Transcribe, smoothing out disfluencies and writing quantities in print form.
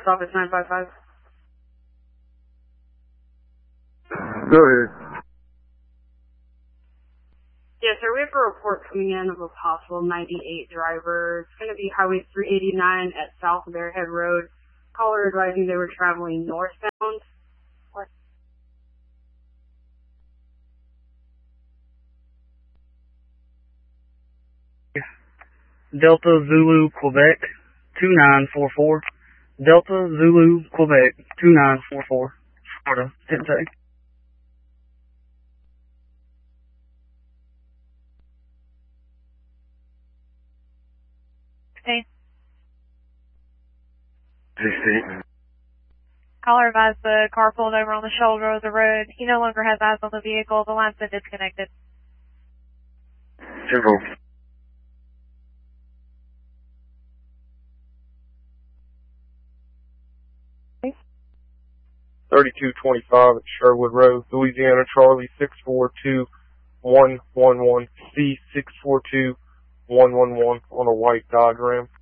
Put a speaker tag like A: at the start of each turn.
A: Sheriff's Office 955.
B: Go ahead.
A: Yes, sir, we have a report coming in of a possible 98 driver. It's going to be Highway 389 at South Bearhead Road. Caller advising they were traveling northbound. What?
C: Delta Zulu Quebec 2944. Delta Zulu Quebec 2944. Florida. Didn't say.
D: Hey.
B: 16.
D: Caller advised the car pulled over on the shoulder of the road. He no longer has eyes on the vehicle. The line's been disconnected.
B: 10-4.
D: Okay.
E: 3225 at Sherwood Road, Louisiana, Charlie 642111 C 642111 on a white Dodge Ram.